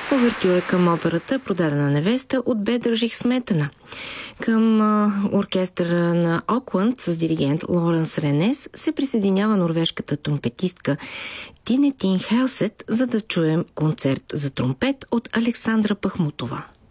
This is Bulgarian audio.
Увертюра към операта "Продадена невеста" от "Бе, държих сметана". Към оркестъра на Окланд с диригент Лоренс Ренес се присъединява норвежката тромпетистка Тине Тин Хелсет, за да чуем концерт за тромпет от Александра Пахмутова.